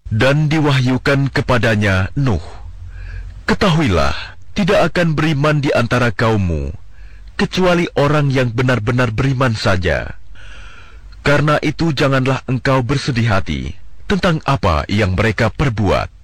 Dan diwahyukan kepadanya Nuh, "Ketahuilah, tidak akan beriman di antara kaummu, kecuali orang yang benar-benar beriman saja. Karena itu janganlah engkau bersedih hati tentang apa yang mereka perbuat.